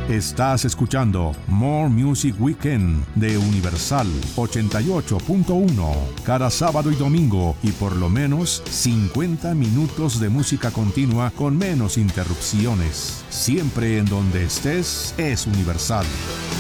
Estás escuchando More Music Weekend de Universal 88.1 cada sábado y domingo, y por lo menos 50 minutos de música continua con menos interrupciones. Siempre en donde estés es Universal.